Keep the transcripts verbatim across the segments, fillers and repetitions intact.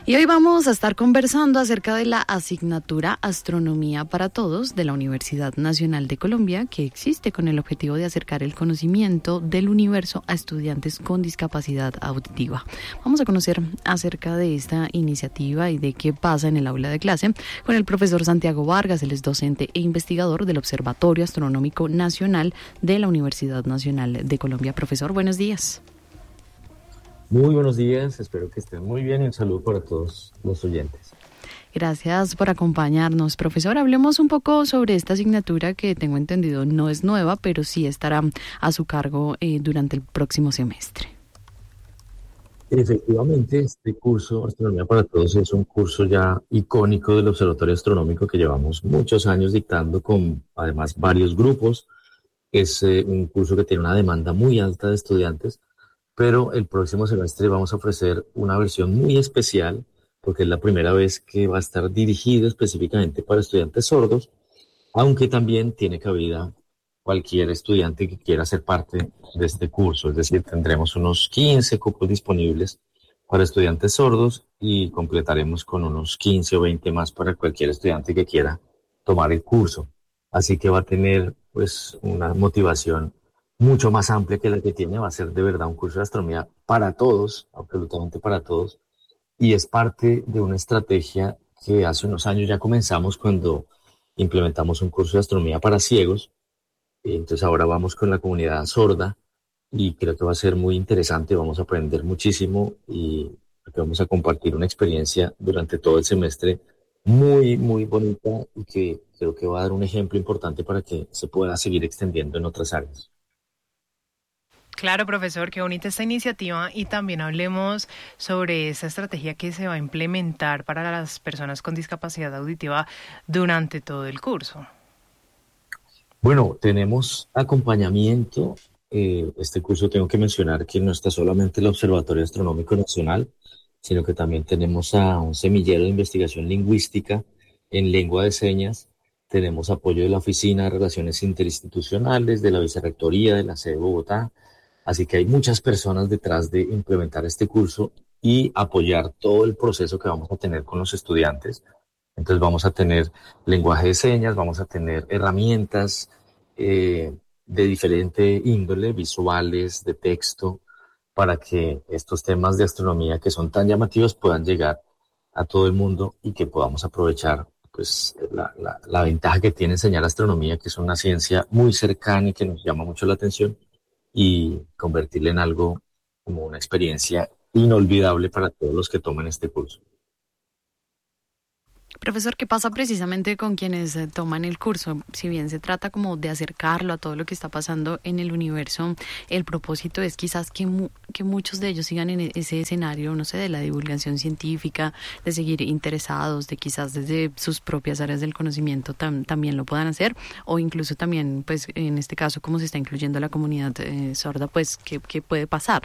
Y hoy vamos a estar conversando acerca de la asignatura Astronomía para Todos de la Universidad Nacional de Colombia, que existe con el objetivo de acercar el conocimiento del universo a estudiantes con discapacidad auditiva. Vamos a conocer acerca de esta iniciativa y de qué pasa en el aula de clase con el profesor Santiago Vargas. Él es docente e investigador del Observatorio Astronómico Nacional de la Universidad Nacional de Colombia. Profesor, buenos días. Muy buenos días, espero que estén muy bien y un saludo para todos los oyentes. Gracias por acompañarnos, profesor. Hablemos un poco sobre esta asignatura que tengo entendido no es nueva, pero sí estará a su cargo eh, durante el próximo semestre. Efectivamente, este curso Astronomía para Todos es un curso ya icónico del Observatorio Astronómico que llevamos muchos años dictando con además varios grupos. Es eh, un curso que tiene una demanda muy alta de estudiantes, pero el próximo semestre vamos a ofrecer una versión muy especial porque es la primera vez que va a estar dirigido específicamente para estudiantes sordos, aunque también tiene cabida cualquier estudiante que quiera ser parte de este curso. Es decir, tendremos unos quince cupos disponibles para estudiantes sordos y completaremos con unos quince o veinte más para cualquier estudiante que quiera tomar el curso. Así que va a tener pues una motivación mucho más amplia que la que tiene. Va a ser de verdad un curso de astronomía para todos, absolutamente para todos, y es parte de una estrategia que hace unos años ya comenzamos cuando implementamos un curso de astronomía para ciegos. Entonces ahora vamos con la comunidad sorda y creo que va a ser muy interesante, vamos a aprender muchísimo y vamos a compartir una experiencia durante todo el semestre muy, muy bonita y que creo que va a dar un ejemplo importante para que se pueda seguir extendiendo en otras áreas. Claro, profesor, qué bonita esta iniciativa y también hablemos sobre esa estrategia que se va a implementar para las personas con discapacidad auditiva durante todo el curso. Bueno, tenemos acompañamiento. Eh, este curso tengo que mencionar que no está solamente el Observatorio Astronómico Nacional, sino que también tenemos a un semillero de investigación lingüística en lengua de señas. Tenemos apoyo de la Oficina de Relaciones Interinstitucionales, de la Vicerrectoría, de la sede de Bogotá. Así que hay muchas personas detrás de implementar este curso y apoyar todo el proceso que vamos a tener con los estudiantes. Entonces vamos a tener lenguaje de señas, vamos a tener herramientas eh, de diferente índole, visuales, de texto, para que estos temas de astronomía que son tan llamativos puedan llegar a todo el mundo y que podamos aprovechar pues, la, la, la ventaja que tiene enseñar astronomía, que es una ciencia muy cercana y que nos llama mucho la atención, y convertirla en algo como una experiencia inolvidable para todos los que toman este curso. Profesor, ¿qué pasa precisamente con quienes eh, toman el curso? Si bien se trata como de acercarlo a todo lo que está pasando en el universo, el propósito es quizás que, mu- que muchos de ellos sigan en ese escenario, no sé, de la divulgación científica, de seguir interesados, de quizás desde sus propias áreas del conocimiento tam- también lo puedan hacer, o incluso también, pues en este caso, como se está incluyendo la comunidad eh, sorda, pues, ¿qué, qué puede pasar?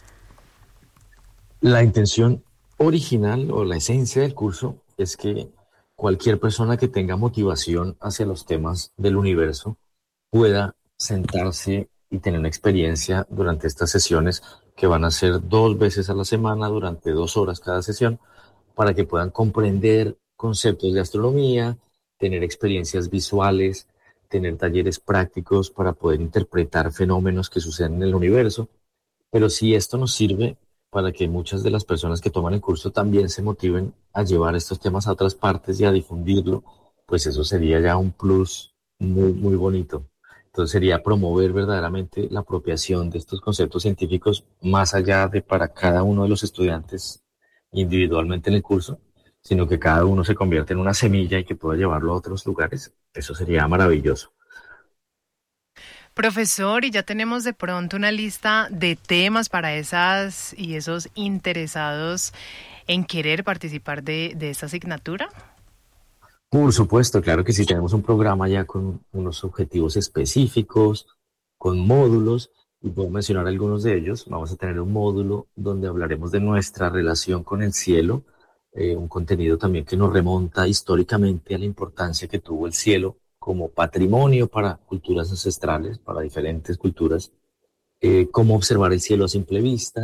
La intención original o la esencia del curso es que cualquier persona que tenga motivación hacia los temas del universo pueda sentarse y tener una experiencia durante estas sesiones que van a ser dos veces a la semana, durante dos horas cada sesión, para que puedan comprender conceptos de astronomía, tener experiencias visuales, tener talleres prácticos para poder interpretar fenómenos que suceden en el universo. Pero si esto nos sirve para que muchas de las personas que toman el curso también se motiven a llevar estos temas a otras partes y a difundirlo, pues eso sería ya un plus muy, muy bonito. Entonces sería promover verdaderamente la apropiación de estos conceptos científicos más allá de para cada uno de los estudiantes individualmente en el curso, sino que cada uno se convierta en una semilla y que pueda llevarlo a otros lugares. Eso sería maravilloso. Profesor, y ya tenemos de pronto una lista de temas para esas y esos interesados en querer participar de, de esta asignatura. Por supuesto, claro que sí, tenemos un programa ya con unos objetivos específicos, con módulos, y puedo mencionar algunos de ellos. Vamos a tener un módulo donde hablaremos de nuestra relación con el cielo, eh, un contenido también que nos remonta históricamente a la importancia que tuvo el cielo como patrimonio para culturas ancestrales, para diferentes culturas, eh, cómo observar el cielo a simple vista,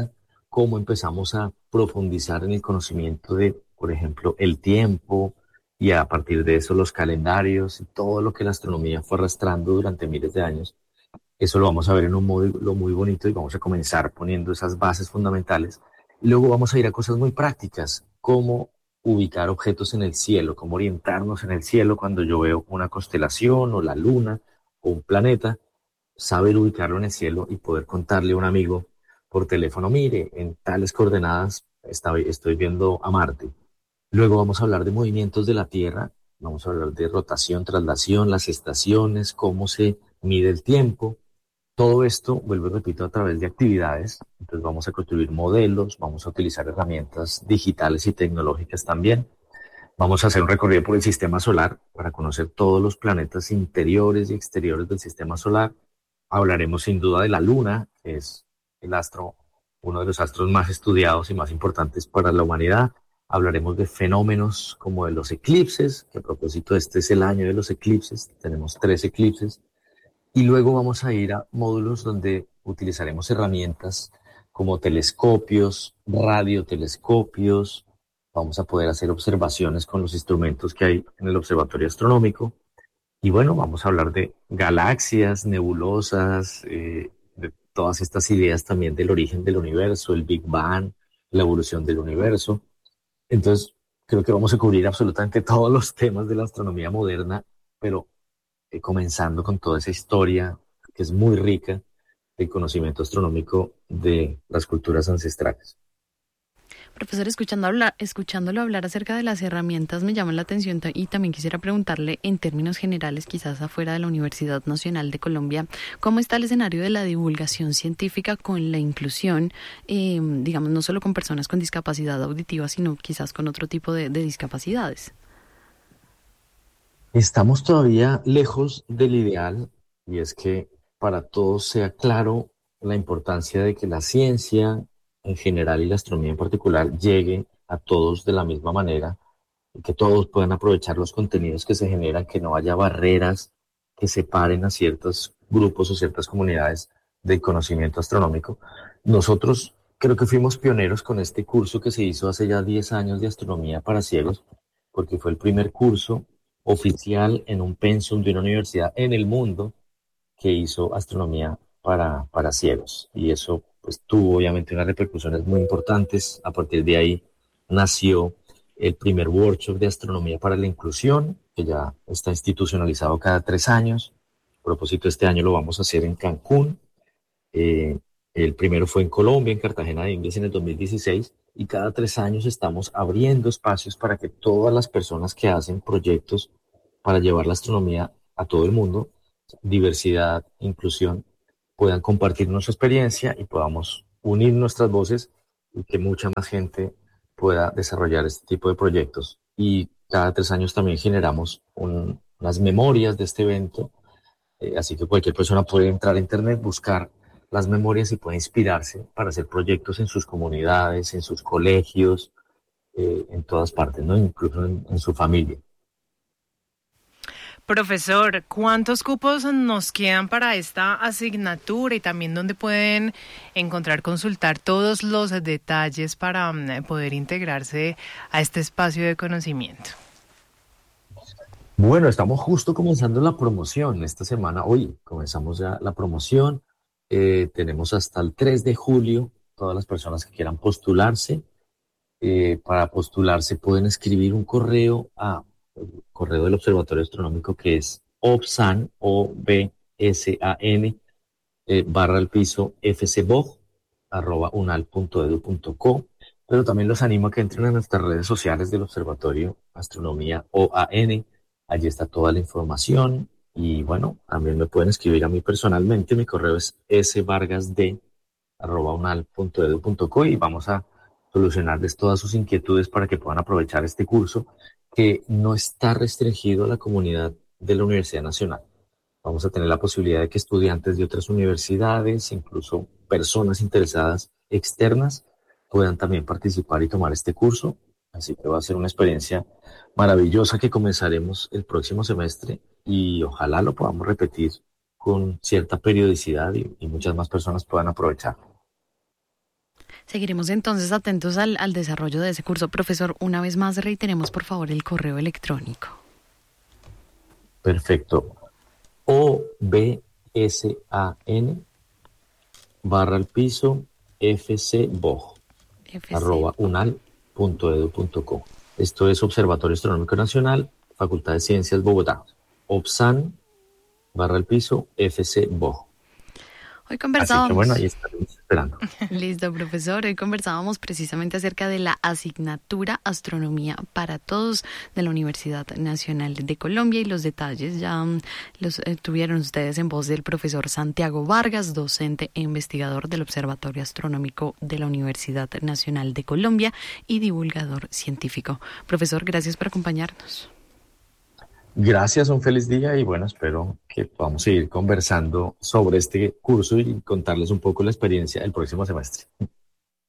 cómo empezamos a profundizar en el conocimiento de, por ejemplo, el tiempo y a partir de eso los calendarios y todo lo que la astronomía fue arrastrando durante miles de años. Eso lo vamos a ver en un módulo muy bonito y vamos a comenzar poniendo esas bases fundamentales. Y luego vamos a ir a cosas muy prácticas, como ubicar objetos en el cielo, cómo orientarnos en el cielo cuando yo veo una constelación o la luna o un planeta, saber ubicarlo en el cielo y poder contarle a un amigo por teléfono, mire, en tales coordenadas está, estoy viendo a Marte. Luego vamos a hablar de movimientos de la Tierra, vamos a hablar de rotación, traslación, las estaciones, cómo se mide el tiempo. Todo esto, vuelvo y repito, a través de actividades. Entonces vamos a construir modelos, vamos a utilizar herramientas digitales y tecnológicas también. Vamos a hacer un recorrido por el sistema solar para conocer todos los planetas interiores y exteriores del sistema solar. Hablaremos sin duda de la Luna, que es el astro, uno de los astros más estudiados y más importantes para la humanidad. Hablaremos de fenómenos como de los eclipses, que a propósito este es el año de los eclipses, tenemos tres eclipses. Y luego vamos a ir a módulos donde utilizaremos herramientas como telescopios, radiotelescopios. Vamos a poder hacer observaciones con los instrumentos que hay en el Observatorio Astronómico. Y bueno, vamos a hablar de galaxias, nebulosas, eh, de todas estas ideas también del origen del universo, el Big Bang, la evolución del universo. Entonces, creo que vamos a cubrir absolutamente todos los temas de la astronomía moderna, pero Eh, comenzando con toda esa historia que es muy rica del conocimiento astronómico de las culturas ancestrales. Profesor, escuchando hablar, escuchándolo hablar acerca de las herramientas me llama la atención y también quisiera preguntarle en términos generales, quizás afuera de la Universidad Nacional de Colombia, ¿cómo está el escenario de la divulgación científica con la inclusión, eh, digamos, no solo con personas con discapacidad auditiva, sino quizás con otro tipo de, de discapacidades? Estamos todavía lejos del ideal y es que para todos sea claro la importancia de que la ciencia en general y la astronomía en particular llegue a todos de la misma manera y que todos puedan aprovechar los contenidos que se generan, que no haya barreras que separen a ciertos grupos o ciertas comunidades del conocimiento astronómico. Nosotros creo que fuimos pioneros con este curso que se hizo hace ya diez años de astronomía para ciegos, porque fue el primer curso oficial en un pensum de una universidad en el mundo que hizo astronomía para, para ciegos. Y eso pues tuvo obviamente unas repercusiones muy importantes. A partir de ahí nació el primer workshop de astronomía para la inclusión, que ya está institucionalizado cada tres años. A propósito, este año lo vamos a hacer en Cancún. Eh, el primero fue en Colombia, en Cartagena de Indias en el dos mil dieciséis. Y cada tres años estamos abriendo espacios para que todas las personas que hacen proyectos para llevar la astronomía a todo el mundo, diversidad, inclusión, puedan compartir nuestra experiencia y podamos unir nuestras voces y que mucha más gente pueda desarrollar este tipo de proyectos. Y cada tres años también generamos un, unas memorias de este evento, eh, así que cualquier persona puede entrar a internet, buscar las memorias y puede inspirarse para hacer proyectos en sus comunidades, en sus colegios, eh, en todas partes, ¿no? Incluso en, en su familia. Profesor, ¿cuántos cupos nos quedan para esta asignatura y también dónde pueden encontrar, consultar todos los detalles para poder integrarse a este espacio de conocimiento? Bueno, estamos justo comenzando la promoción esta semana. Hoy comenzamos ya la promoción. Eh, tenemos hasta el tres de julio todas las personas que quieran postularse. Eh, para postularse pueden escribir un correo a el correo del Observatorio Astronómico que es obsan, o b s a n, eh, barra al piso fcbog, arroba unal punto edu punto co. Pero también los animo a que entren a nuestras redes sociales del Observatorio Astronomía O A N. Allí está toda la información. Y bueno, también me pueden escribir a mí personalmente. Mi correo es svargasd, arroba unal punto edu punto co, y vamos a solucionarles todas sus inquietudes para que puedan aprovechar este curso que no está restringido a la comunidad de la Universidad Nacional. Vamos a tener la posibilidad de que estudiantes de otras universidades, incluso personas interesadas externas, puedan también participar y tomar este curso. Así que va a ser una experiencia maravillosa que comenzaremos el próximo semestre y ojalá lo podamos repetir con cierta periodicidad y, y muchas más personas puedan aprovechar. Seguiremos entonces atentos al, al desarrollo de ese curso. Profesor, una vez más reiteremos por favor el correo electrónico. Perfecto. O B S A N barra al piso F C B O G arroba unal punto edu punto co. Esto es Observatorio Astronómico Nacional, Facultad de Ciencias Bogotá. Obsan barra al piso F C B O G. Hoy conversábamos. Así que bueno, ahí estaremos esperando. Listo, profesor. Hoy conversábamos precisamente acerca de la asignatura Astronomía para Todos de la Universidad Nacional de Colombia, y los detalles ya los eh, tuvieron ustedes en voz del profesor Santiago Vargas, docente e investigador del Observatorio Astronómico de la Universidad Nacional de Colombia y divulgador científico. Profesor, gracias por acompañarnos. Gracias, un feliz día y bueno, espero que podamos seguir conversando sobre este curso y contarles un poco la experiencia el próximo semestre.